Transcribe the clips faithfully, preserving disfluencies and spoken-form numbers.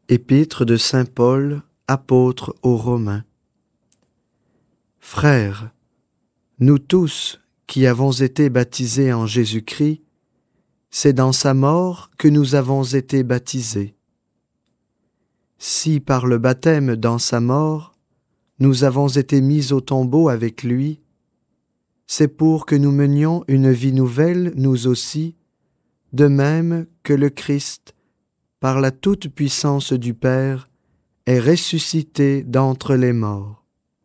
Épître de saint Paul, apôtre aux Romains. Frères, nous tous qui avons été baptisés en Jésus-Christ, c'est dans sa mort que nous avons été baptisés. Si par le baptême dans sa mort, nous avons été mis au tombeau avec lui, c'est pour que nous menions une vie nouvelle, nous aussi, de même que le Christ, par la toute-puissance du Père, est ressuscité d'entre les morts.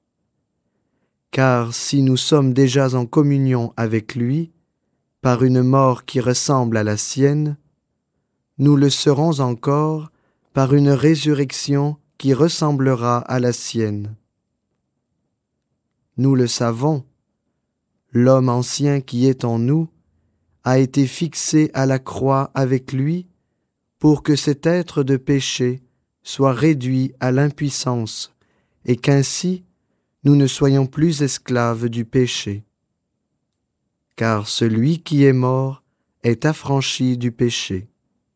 Car si nous sommes déjà en communion avec lui, par une mort qui ressemble à la sienne, nous le serons encore par une résurrection qui ressemblera à la sienne. Nous le savons, l'homme ancien qui est en nous a été fixé à la croix avec lui pour que cet être de péché soit réduit à l'impuissance et qu'ainsi nous ne soyons plus esclaves du péché. Car celui qui est mort est affranchi du péché.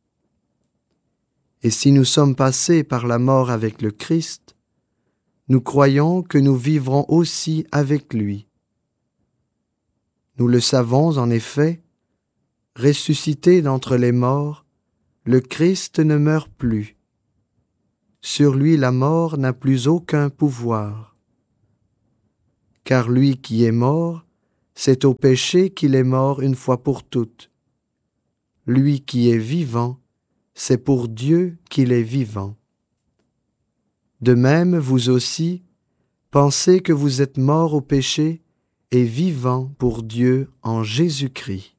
Et si nous sommes passés par la mort avec le Christ, nous croyons que nous vivrons aussi avec lui. Nous le savons en effet, ressuscité d'entre les morts, le Christ ne meurt plus. Sur lui la mort n'a plus aucun pouvoir. Car lui qui est mort, c'est au péché qu'il est mort une fois pour toutes. Lui qui est vivant, c'est pour Dieu qu'il est vivant. De même, vous aussi, pensez que vous êtes morts au péché et vivants pour Dieu en Jésus-Christ.